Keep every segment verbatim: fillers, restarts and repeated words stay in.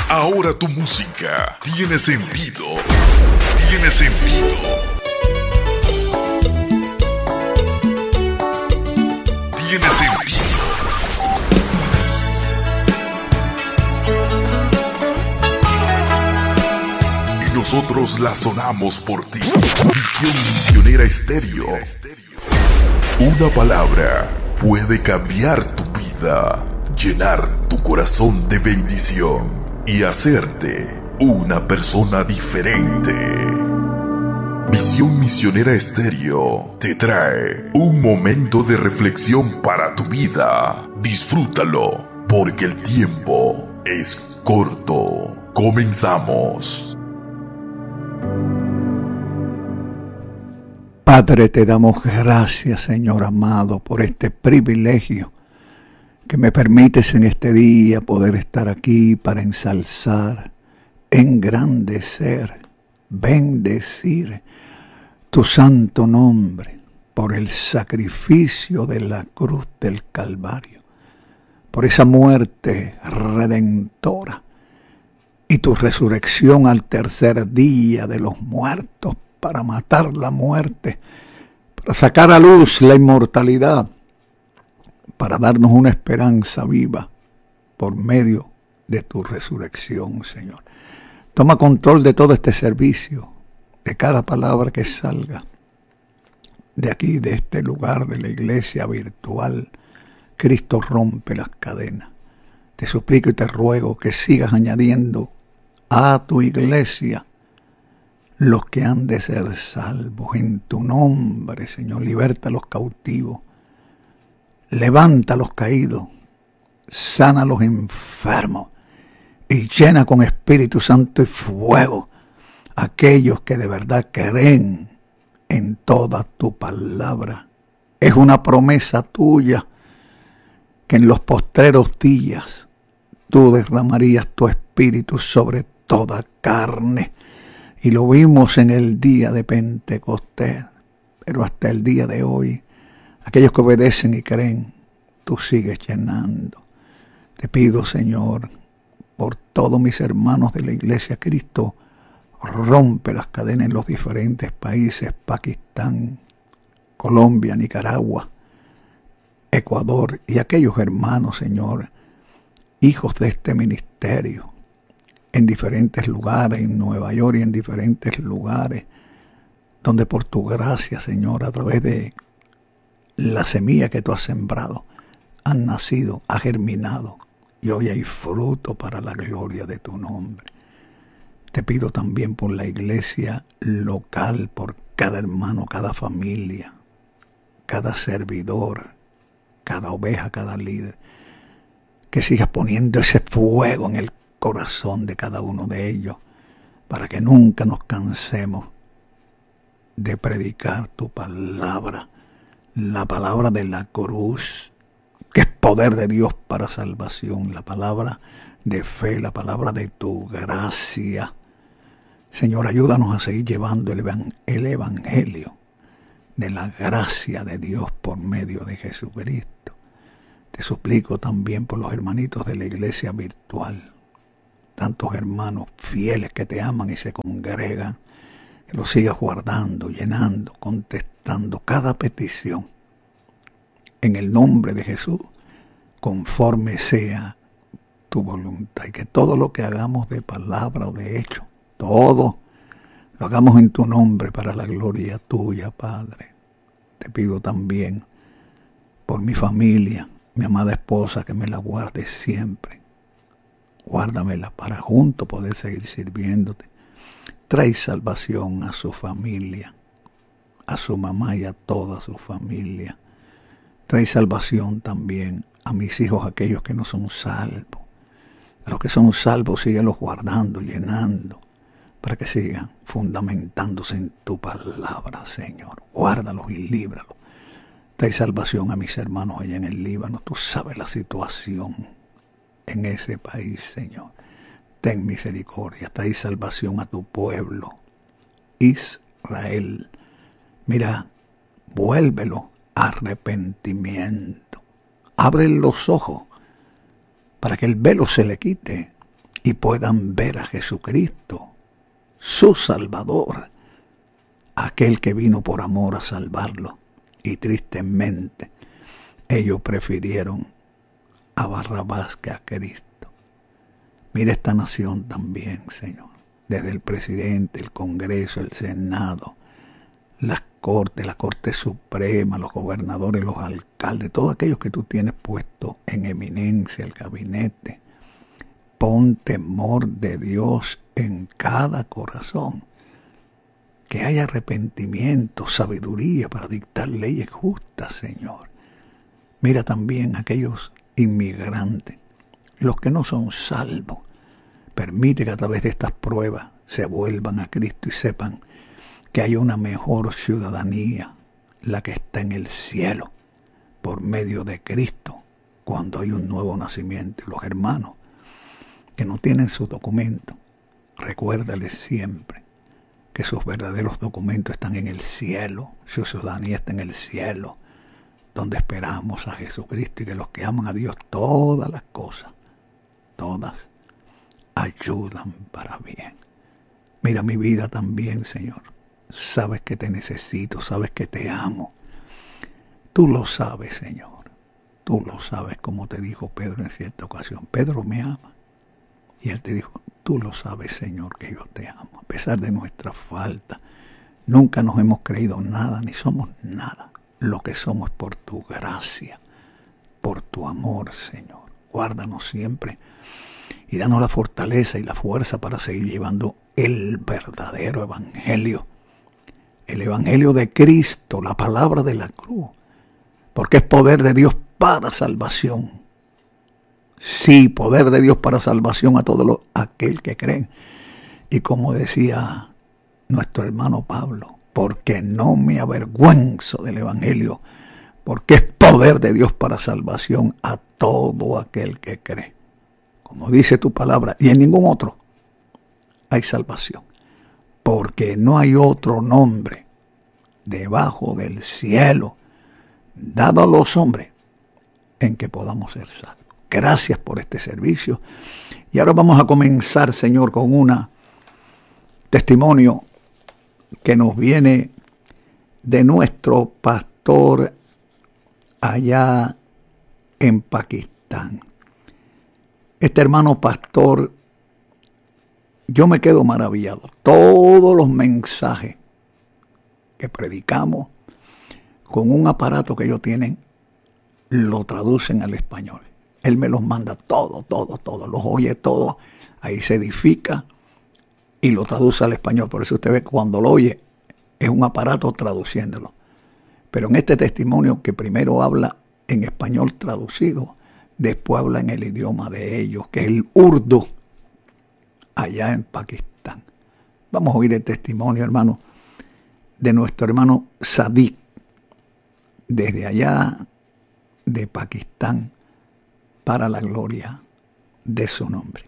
Ahora tu música tiene sentido. Tiene sentido. Tiene sentido. Y nosotros la sonamos por ti. Visión Misionera Estéreo. Una palabra puede cambiar tu vida, llenar tu corazón de bendición y hacerte una persona diferente. Visión Misionera Estéreo te trae un momento de reflexión para tu vida. Disfrútalo, porque el tiempo es corto. Comenzamos. Padre, te damos gracias, Señor amado, por este privilegio que me permites en este día poder estar aquí para ensalzar, engrandecer, bendecir tu santo nombre por el sacrificio de la cruz del Calvario, por esa muerte redentora y tu resurrección al tercer día de los muertos para matar la muerte, para sacar a luz la inmortalidad, para darnos una esperanza viva por medio de tu resurrección, Señor. Toma control de todo este servicio, de cada palabra que salga de aquí, de este lugar, de la iglesia virtual. Cristo rompe las cadenas. Te suplico y te ruego que sigas añadiendo a tu iglesia los que han de ser salvos. En tu nombre, Señor, liberta a los cautivos, levanta a los caídos, sana a los enfermos y llena con Espíritu Santo y fuego a aquellos que de verdad creen en toda tu palabra. Es una promesa tuya que en los postreros días tú derramarías tu Espíritu sobre toda carne. Y lo vimos en el día de Pentecostés, pero hasta el día de hoy, aquellos que obedecen y creen, tú sigues llenando. Te pido, Señor, por todos mis hermanos de la Iglesia Cristo, rompe las cadenas en los diferentes países, Pakistán, Colombia, Nicaragua, Ecuador, y aquellos hermanos, Señor, hijos de este ministerio, en diferentes lugares, en Nueva York y en diferentes lugares, donde por tu gracia, Señor, a través de la semilla que tú has sembrado, han nacido, ha germinado, y hoy hay fruto para la gloria de tu nombre. Te pido también por la iglesia local, por cada hermano, cada familia, cada servidor, cada oveja, cada líder, que sigas poniendo ese fuego en el corazón de cada uno de ellos, para que nunca nos cansemos de predicar tu palabra, la palabra de la cruz, que es poder de Dios para salvación, la palabra de fe, la palabra de tu gracia. Señor, ayúdanos a seguir llevando el, evan- el evangelio de la gracia de Dios por medio de Jesucristo. Te suplico también por los hermanitos de la iglesia virtual, tantos hermanos fieles que te aman y se congregan, que los sigas guardando, llenando, contestando cada petición. En el nombre de Jesús, conforme sea tu voluntad. Y que todo lo que hagamos de palabra o de hecho, todo lo hagamos en tu nombre para la gloria tuya, Padre. Te pido también por mi familia, mi amada esposa, que me la guardes siempre. Guárdamela para juntos poder seguir sirviéndote. Trae salvación a su familia, a su mamá y a toda su familia. Trae salvación también a mis hijos, aquellos que no son salvos. A los que son salvos, síguelos guardando, llenando, para que sigan fundamentándose en tu palabra, Señor. Guárdalos y líbralos. Trae salvación a mis hermanos allá en el Líbano. Tú sabes la situación en ese país, Señor. Ten misericordia, trae salvación a tu pueblo, Israel. Mira, vuélvelo a arrepentimiento. Abre los ojos para que el velo se le quite y puedan ver a Jesucristo, su Salvador, aquel que vino por amor a salvarlo. Y tristemente ellos prefirieron a Barrabás que a Cristo. Mira esta nación también, Señor, desde el presidente, el Congreso, el Senado, las Cortes, la Corte Suprema, los gobernadores, los alcaldes, todos aquellos que tú tienes puestos en eminencia, el gabinete. Pon temor de Dios en cada corazón. Que haya arrepentimiento, sabiduría para dictar leyes justas, Señor. Mira también aquellos inmigrantes, los que no son salvos. Permite que a través de estas pruebas se vuelvan a Cristo y sepan que hay una mejor ciudadanía, la que está en el cielo, por medio de Cristo, cuando hay un nuevo nacimiento. Y los hermanos que no tienen su documento, recuérdales siempre que sus verdaderos documentos están en el cielo, su ciudadanía está en el cielo, donde esperamos a Jesucristo, y que los que aman a Dios, todas las cosas, todas, ayudan para bien. Mira mi vida también, Señor. Sabes que te necesito, sabes que te amo. Tú lo sabes, Señor. Tú lo sabes, como te dijo Pedro en cierta ocasión. Pedro me ama. Y él te dijo, tú lo sabes, Señor, que yo te amo. A pesar de nuestra falta, nunca nos hemos creído nada, ni somos nada. Lo que somos por tu gracia, por tu amor, Señor. Guárdanos siempre y danos la fortaleza y la fuerza para seguir llevando el verdadero evangelio. El evangelio de Cristo, la palabra de la cruz. Porque es poder de Dios para salvación. Sí, poder de Dios para salvación a todo lo, aquel que creen. Y como decía nuestro hermano Pablo, porque no me avergüenzo del evangelio, porque es poder de Dios para salvación a todo aquel que cree. Como dice tu palabra, y en ningún otro hay salvación. Porque no hay otro nombre debajo del cielo dado a los hombres en que podamos ser salvos. Gracias por este servicio. Y ahora vamos a comenzar, Señor, con un testimonio que nos viene de nuestro pastor allá en Pakistán. Este hermano pastor, yo me quedo maravillado. Todos los mensajes que predicamos, con un aparato que ellos tienen, lo traducen al español. Él me los manda todo, todo, todo, los oye todo, ahí se edifica y lo traduce al español. Por eso usted ve que cuando lo oye es un aparato traduciéndolo. Pero en este testimonio que primero habla en español traducido, después habla en el idioma de ellos, que es el urdu, allá en Pakistán. Vamos a oír el testimonio, hermano, de nuestro hermano Sadiq, desde allá de Pakistán, para la gloria de su nombre.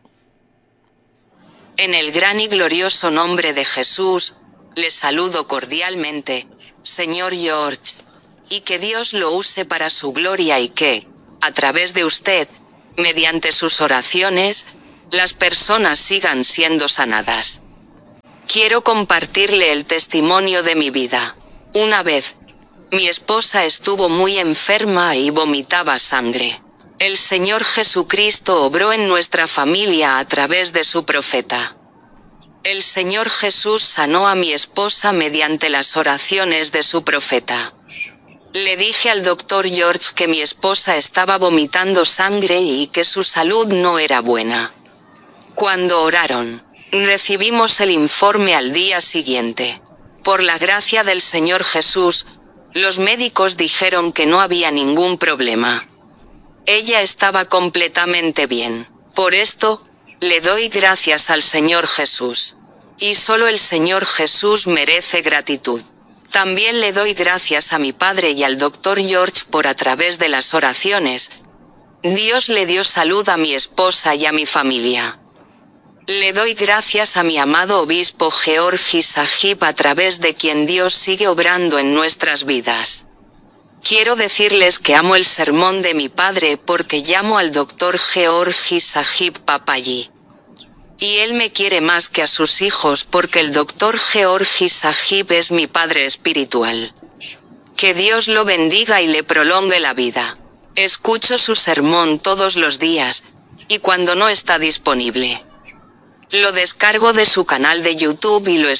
En el gran y glorioso nombre de Jesús, le saludo cordialmente, señor George, y que Dios lo use para su gloria y que, a través de usted, mediante sus oraciones, las personas sigan siendo sanadas. Quiero compartirle el testimonio de mi vida. Una vez, mi esposa estuvo muy enferma y vomitaba sangre. El Señor Jesucristo obró en nuestra familia a través de su profeta. El Señor Jesús sanó a mi esposa mediante las oraciones de su profeta. Le dije al doctor George que mi esposa estaba vomitando sangre y que su salud no era buena. Cuando oraron, recibimos el informe al día siguiente. Por la gracia del Señor Jesús, los médicos dijeron que no había ningún problema. Ella estaba completamente bien. Por esto, le doy gracias al Señor Jesús. Y solo el Señor Jesús merece gratitud. También le doy gracias a mi padre y al doctor George por a través de las oraciones. Dios le dio salud a mi esposa y a mi familia. Le doy gracias a mi amado obispo Georgi Sahib a través de quien Dios sigue obrando en nuestras vidas. Quiero decirles que amo el sermón de mi padre porque llamo al doctor Georgi Sahib Papaji. Y él me quiere más que a sus hijos porque el doctor Georgi Sahib es mi padre espiritual. Que Dios lo bendiga y le prolongue la vida. Escucho su sermón todos los días, y cuando no está disponible, lo descargo de su canal de YouTube y lo